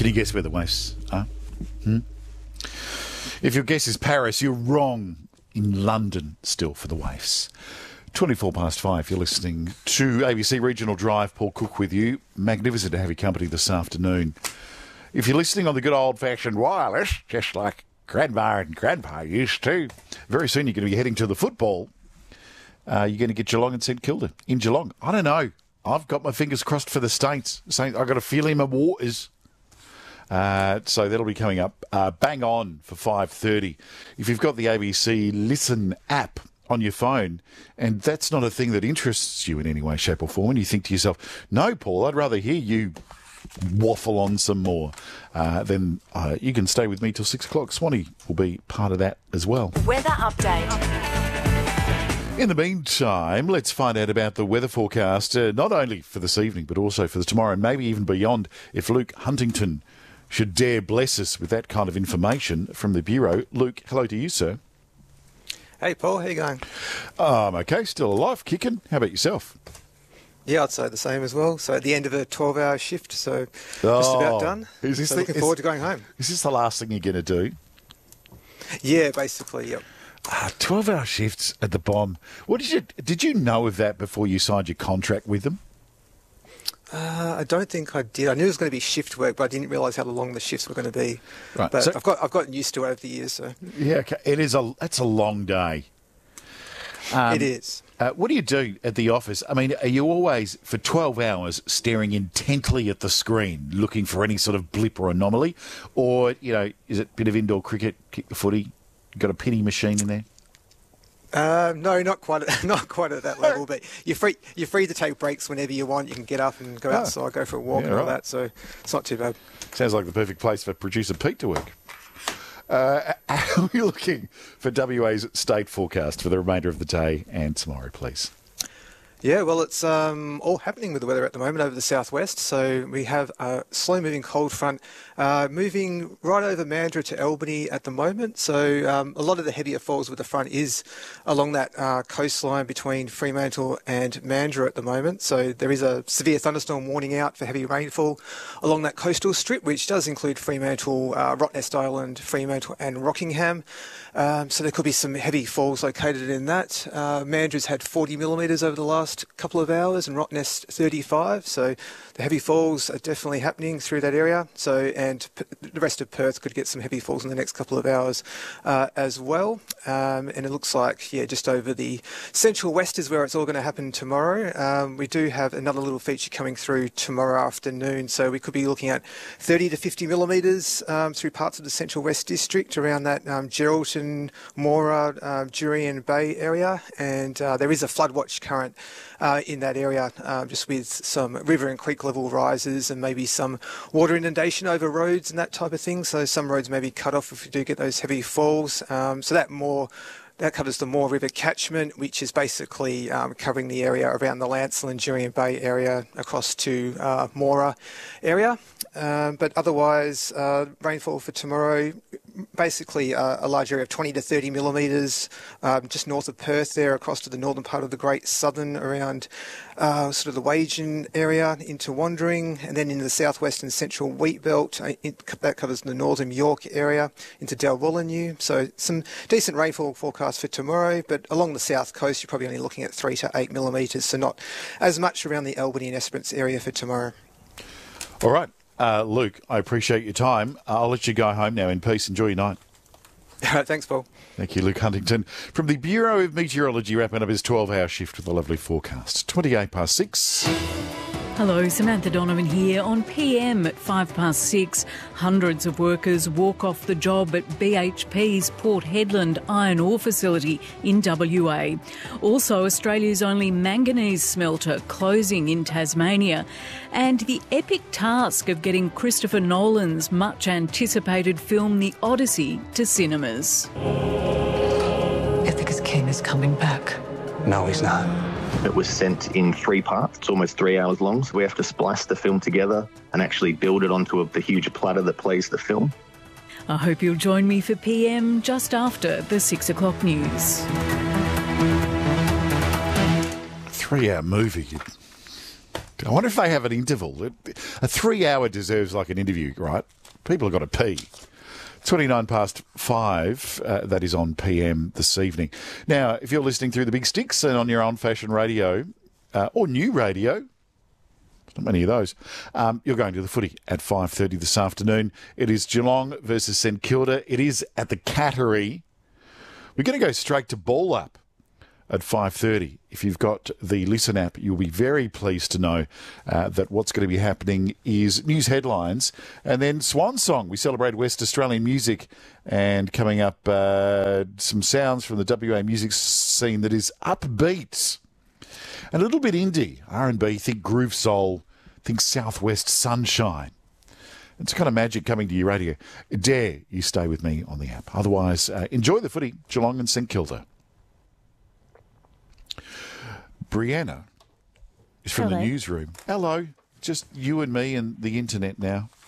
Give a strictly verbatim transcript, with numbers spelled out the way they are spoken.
Can you guess where the waves are? Hmm? If your guess is Paris, you're wrong. In London still for the waves. twenty-four past five, you're listening to A B C Regional Drive. Paul Cook with you. Magnificent to have your company this afternoon. If you're listening on the good old-fashioned wireless, just like Grandma and Grandpa used to, very soon you're going to be heading to the football. Uh, you're going to get Geelong and St Kilda in Geelong. I don't know. I've got my fingers crossed for the Saints. Saints I've got a feeling my war is... Uh, so that'll be coming up. Uh, bang on for five thirty. If you've got the A B C Listen app on your phone, and that's not a thing that interests you in any way, shape or form, and you think to yourself, no, Paul, I'd rather hear you waffle on some more, uh, then uh, you can stay with me till six o'clock. Swanee will be part of that as well. Weather update. In the meantime, let's find out about the weather forecast, uh, not only for this evening, but also for the tomorrow, and maybe even beyond, if Luke Huntington should dare bless us with that kind of information from the Bureau. Luke, hello to you, sir. Hey, Paul, how you going? Um, okay, still alive, kicking. How about yourself? Yeah, I'd say the same as well. So at the end of a twelve-hour shift, so oh, just about done. Is this so the, looking is, forward to going home. Is this the last thing you're going to do? Yeah, basically, yep. Ah, twelve-hour shifts at the Bomb. What did you did you know of that before you signed your contract with them? Uh, I don't think I did. I knew it was going to be shift work, but I didn't realise how long the shifts were going to be. Right. But so, I've got I've gotten used to it over the years. So yeah, okay. It is a that's a long day. Um, it is. Uh, what do you do at the office? I mean, are you always for twelve hours staring intently at the screen, looking for any sort of blip or anomaly, or you know, is it a bit of indoor cricket, kick the footy? You got a penny machine in there? Uh, no, not quite, at, not quite at that level. But you're free. You're free to take breaks whenever you want. You can get up and go oh. outside, go for a walk, yeah, and all right. that. So it's not too bad. Sounds like the perfect place for producer Pete to work. Uh, how are you looking for W A's state forecast for the remainder of the day and tomorrow, please? Yeah, well, it's um, all happening with the weather at the moment over the southwest. So we have a slow-moving cold front uh, moving right over Mandurah to Albany at the moment. So um, a lot of the heavier falls with the front is along that uh, coastline between Fremantle and Mandurah at the moment. So there is a severe thunderstorm warning out for heavy rainfall along that coastal strip, which does include Fremantle, uh, Rottnest Island, Fremantle and Rockingham. Um, so there could be some heavy falls located in that. Uh, Mandurah's had forty millimetres over the last couple of hours and Rottnest thirty-five. So the heavy falls are definitely happening through that area. So and p- the rest of Perth could get some heavy falls in the next couple of hours uh, as well. Um, and it looks like, yeah, just over the central west is where it's all going to happen tomorrow. Um, we do have another little feature coming through tomorrow afternoon. So we could be looking at thirty to fifty millimetres um, through parts of the central west district around that um, Geraldton, Moora, uh, Jurien Bay area. And uh, there is a flood watch current Uh, in that area, uh, just with some river and creek level rises and maybe some water inundation over roads and that type of thing. So some roads may be cut off if you do get those heavy falls. Um, so that more that covers the Moore River catchment, which is basically um, covering the area around the Lancel and Jurien Bay area across to uh, Moora area. Um, but otherwise, uh, rainfall for tomorrow, basically uh, a large area of twenty to thirty millimetres um, just north of Perth there across to the northern part of the Great Southern around uh, sort of the Wagen area into Wandering, and then in the southwest and central wheat belt, uh, it, that covers the northern York area into Dalwallinu. So some decent rainfall forecast for tomorrow, but along the south coast you're probably only looking at three to eight millimetres, so not as much around the Albany and Esperance area for tomorrow. All right. Uh, Luke, I appreciate your time. I'll let you go home now in peace. Enjoy your night. All right, thanks, Paul. Thank you, Luke Huntington. From the Bureau of Meteorology, wrapping up his twelve-hour shift with a lovely forecast. twenty-eight past six. Hello, Samantha Donovan here. On P M at five past six, hundreds of workers walk off the job at B H P's Port Hedland iron ore facility in W A. Also, Australia's only manganese smelter closing in Tasmania. And the epic task of getting Christopher Nolan's much-anticipated film The Odyssey to cinemas. Ithaca's king is coming back. No, he's not. It was sent in three parts. It's almost three hours long, so we have to splice the film together and actually build it onto a, the huge platter that plays the film. I hope you'll join me for P M just after the six o'clock news. Three-hour movie. I wonder if they have an interval. A three-hour deserves like an interview, right? People have got to pee. twenty-nine past five, uh, that is on P M this evening. Now, if you're listening through the big sticks and on your old-fashioned radio uh, or new radio, not many of those, um, you're going to the footy at five thirty this afternoon. It is Geelong versus St Kilda. It is at the Cattery. We're going to go straight to ball up at five thirty. If you've got the Listen app, you'll be very pleased to know uh, that what's going to be happening is news headlines and then Swan Song. We celebrate West Australian music, and coming up, uh, some sounds from the W A music scene that is upbeat and a little bit indie. R and B, think groove soul, think Southwest sunshine. It's kind of magic coming to your radio. Dare you stay with me on the app. Otherwise, uh, enjoy the footy, Geelong and St Kilda. Brianna is from Hello. the newsroom. Hello. Just you and me and the internet now.